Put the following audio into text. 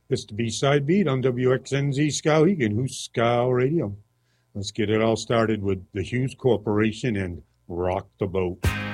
It's the B-Side Beat on WXNZ Skowhegan, Who's Skow Radio. Let's get it all started with the Hughes Corporation and Rock the Boat.